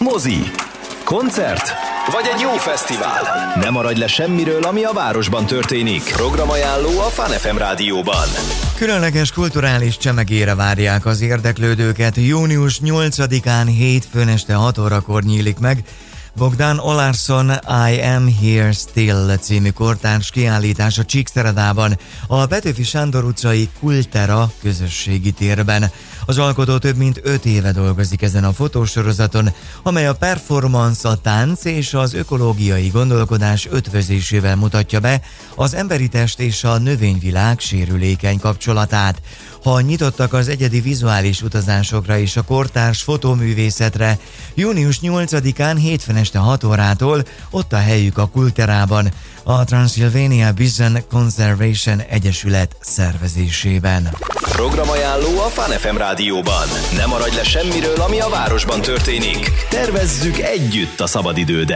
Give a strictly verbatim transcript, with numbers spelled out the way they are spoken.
Mozi, koncert vagy egy jó fesztivál. Ne maradj le semmiről, ami a városban történik. Programajánló a Fun ef em rádióban. Különleges kulturális csemegére várják az érdeklődőket. június nyolcadikán hétfőn este hat órakor nyílik meg Bogdan Olarsson I Am Here Still című kortárs kiállítás a Csíkszeredában, a Petőfi Sándor utcai Kultera közösségi térben. Az alkotó több mint öt éve dolgozik ezen a fotósorozaton, amely a performance, a tánc és az ökológiai gondolkodás ötvözésével mutatja be az emberi test és a növényvilág sérülékeny kapcsolatát. Ha nyitottak az egyedi vizuális utazásokra és a kortárs fotóművészetre, június nyolcadikán hétfőn este hat órától ott a helyük a Kulterában, a Transylvania Bison Conservation Egyesület szervezésében. Programajánló a Fun ef em rádióban. Ne maradj le semmiről, ami a városban történik. Tervezzük együtt a szabadidődet.